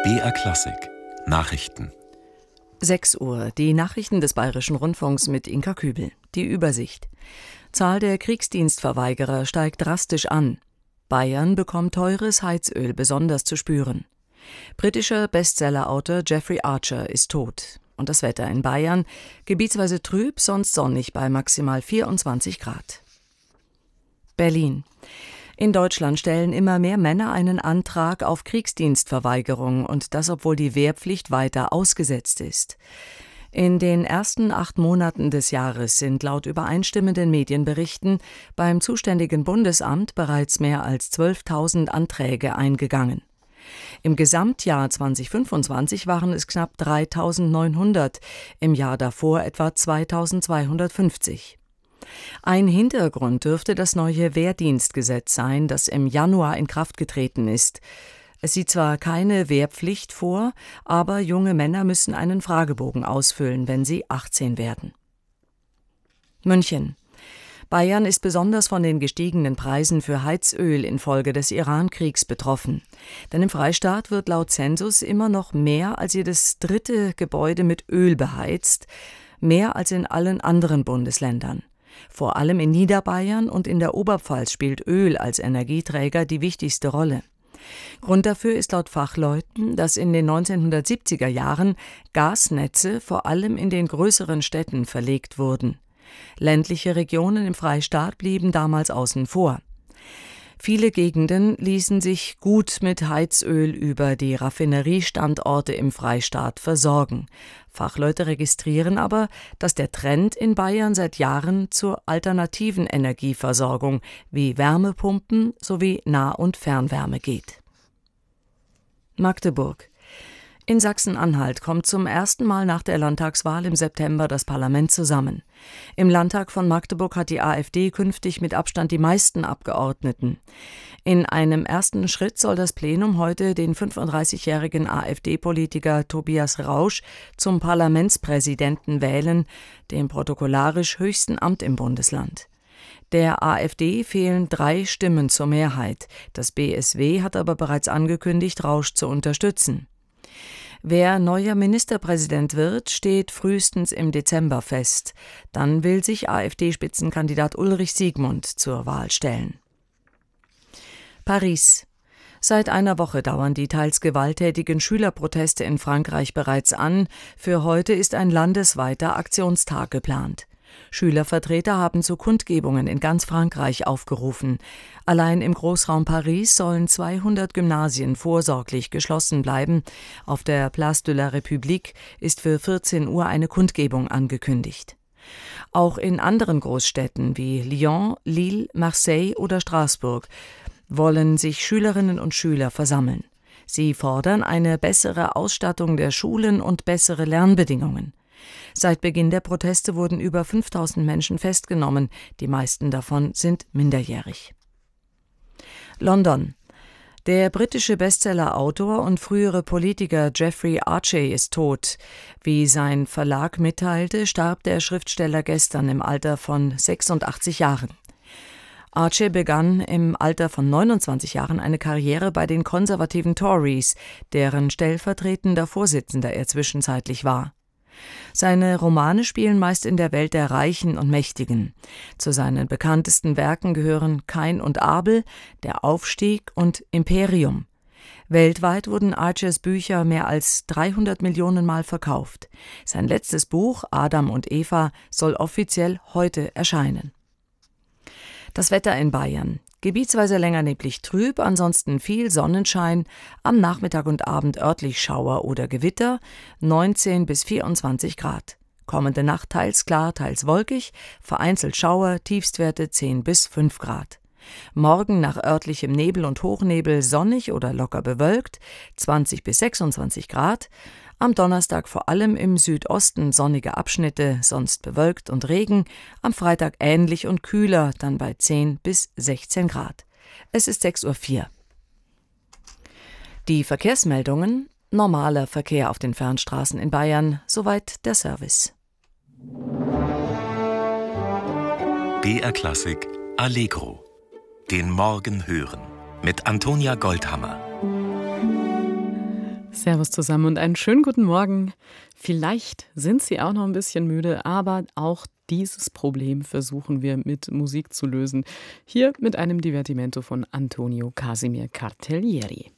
BR Klassik Nachrichten. 6 Uhr, die Nachrichten des Bayerischen Rundfunks mit Inka Kübel. Die Übersicht. Zahl der Kriegsdienstverweigerer steigt drastisch an. Bayern bekommt teures Heizöl besonders zu spüren. Britischer Bestsellerautor Jeffrey Archer ist tot. Und das Wetter in Bayern, gebietsweise trüb, sonst sonnig bei maximal 24 Grad. Berlin. In Deutschland stellen immer mehr Männer einen Antrag auf Kriegsdienstverweigerung, und das, obwohl die Wehrpflicht weiter ausgesetzt ist. In den ersten 8 Monaten des Jahres sind laut übereinstimmenden Medienberichten beim zuständigen Bundesamt bereits mehr als 12.000 Anträge eingegangen. Im Gesamtjahr 2025 waren es knapp 3.900, im Jahr davor etwa 2.250. Ein Hintergrund dürfte das neue Wehrdienstgesetz sein, das im Januar in Kraft getreten ist. Es sieht zwar keine Wehrpflicht vor, aber junge Männer müssen einen Fragebogen ausfüllen, wenn sie 18 werden. München. Bayern ist besonders von den gestiegenen Preisen für Heizöl infolge des Iran-Kriegs betroffen. Denn im Freistaat wird laut Zensus immer noch mehr als jedes 3. Gebäude mit Öl beheizt, mehr als in allen anderen Bundesländern. Vor allem in Niederbayern und in der Oberpfalz spielt Öl als Energieträger die wichtigste Rolle. Grund dafür ist laut Fachleuten, dass in den 1970er Jahren Gasnetze vor allem in den größeren Städten verlegt wurden. Ländliche Regionen im Freistaat blieben damals außen vor. Viele Gegenden ließen sich gut mit Heizöl über die Raffineriestandorte im Freistaat versorgen. Fachleute registrieren aber, dass der Trend in Bayern seit Jahren zur alternativen Energieversorgung wie Wärmepumpen sowie Nah- und Fernwärme geht. Magdeburg. In Sachsen-Anhalt kommt zum ersten Mal nach der Landtagswahl im September das Parlament zusammen. Im Landtag von Magdeburg hat die AfD künftig mit Abstand die meisten Abgeordneten. In einem ersten Schritt soll das Plenum heute den 35-jährigen AfD-Politiker Tobias Rausch zum Parlamentspräsidenten wählen, dem protokollarisch höchsten Amt im Bundesland. Der AfD fehlen 3 Stimmen zur Mehrheit. Das BSW hat aber bereits angekündigt, Rausch zu unterstützen. Wer neuer Ministerpräsident wird, steht frühestens im Dezember fest. Dann will sich AfD-Spitzenkandidat Ulrich Siegmund zur Wahl stellen. Paris. Seit einer Woche dauern die teils gewalttätigen Schülerproteste in Frankreich bereits an. Für heute ist ein landesweiter Aktionstag geplant. Schülervertreter haben zu Kundgebungen in ganz Frankreich aufgerufen. Allein im Großraum Paris sollen 200 Gymnasien vorsorglich geschlossen bleiben. Auf der Place de la République ist für 14 Uhr eine Kundgebung angekündigt. Auch in anderen Großstädten wie Lyon, Lille, Marseille oder Straßburg wollen sich Schülerinnen und Schüler versammeln. Sie fordern eine bessere Ausstattung der Schulen und bessere Lernbedingungen. Seit Beginn der Proteste wurden über 5.000 Menschen festgenommen, die meisten davon sind minderjährig. London. Der britische Bestsellerautor und frühere Politiker Jeffrey Archer ist tot. Wie sein Verlag mitteilte, starb der Schriftsteller gestern im Alter von 86 Jahren. Archer begann im Alter von 29 Jahren eine Karriere bei den konservativen Tories, deren stellvertretender Vorsitzender er zwischenzeitlich war. Seine Romane spielen meist in der Welt der Reichen und Mächtigen. Zu seinen bekanntesten Werken gehören Kain und Abel, Der Aufstieg und Imperium. Weltweit wurden Archers Bücher mehr als 300 Millionen Mal verkauft. Sein letztes Buch, Adam und Eva, soll offiziell heute erscheinen. Das Wetter in Bayern. Gebietsweise länger neblig trüb, ansonsten viel Sonnenschein, am Nachmittag und Abend örtlich Schauer oder Gewitter, 19 bis 24 Grad. Kommende Nacht teils klar, teils wolkig, vereinzelt Schauer, Tiefstwerte 10 bis 5 Grad. Morgen nach örtlichem Nebel und Hochnebel sonnig oder locker bewölkt, 20 bis 26 Grad. Am Donnerstag vor allem im Südosten sonnige Abschnitte, sonst bewölkt und Regen. Am Freitag ähnlich und kühler, dann bei 10 bis 16 Grad. Es ist 6:04 Uhr. Die Verkehrsmeldungen: normaler Verkehr auf den Fernstraßen in Bayern, soweit der Service. BR Klassik Allegro. Den Morgen hören. Mit Antonia Goldhammer. Servus zusammen und einen schönen guten Morgen. Vielleicht sind Sie auch noch ein bisschen müde, aber auch dieses Problem versuchen wir mit Musik zu lösen. Hier mit einem Divertimento von Antonio Casimir Cartellieri.